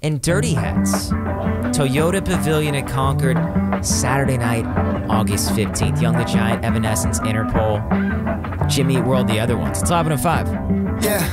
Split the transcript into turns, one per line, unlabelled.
and Dirty Heads. Toyota Pavilion at Concord, Saturday night, August 15th. Young the Giant, Evanescence, Interpol, Jimmy Eat World, the other ones. It's live on 5.